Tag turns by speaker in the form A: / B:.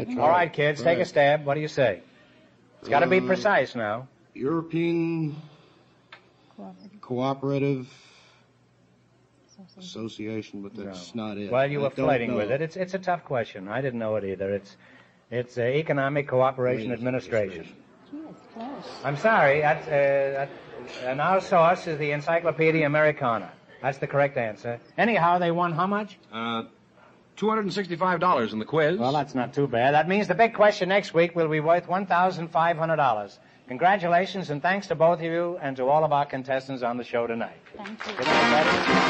A: That's
B: All right, kids, take a stab. What do you say? It's got to be precise now.
A: European Cooperative Association, but that's not it.
B: Well, you were flirting with it. It's a tough question. I didn't know it either. It's Economic Cooperation Administration.
C: Gee, it's close.
B: I'm sorry. And our source is the Encyclopedia Americana. That's the correct answer. Anyhow, they won how much?
D: $265 in the quiz.
B: Well, that's not too bad. That means the big question next week will be worth $1,500. Congratulations and thanks to both of you and to all of our contestants on the show tonight.
C: Thank you.
B: Good night, Betty.